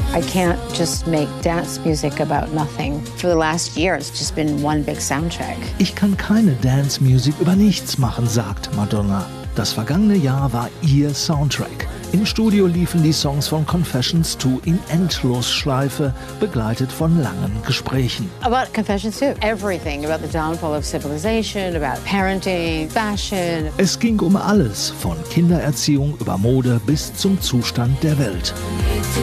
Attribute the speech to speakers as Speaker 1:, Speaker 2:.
Speaker 1: I can't just make dance music about nothing. For the last year, it's just been one big soundtrack.
Speaker 2: Ich kann keine Dance-Musik über nichts machen, sagt Madonna. Das vergangene Jahr war ihr Soundtrack. Im Studio liefen die Songs von Confessions 2 in Endlosschleife, begleitet von langen Gesprächen.
Speaker 1: About Confessions 2, everything about the downfall of civilization, about parenting, fashion.
Speaker 2: Es ging um alles, von Kindererziehung über Mode bis zum Zustand der Welt.